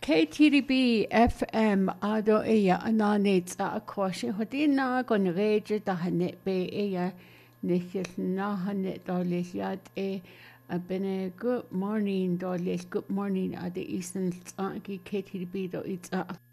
KTDB FM ado ea ananets a aquashi hodina gon rage da hanet be ea nichis na hanet dolis yad a bene good morning dolis good morning at the eastern stanky KTDB do it's a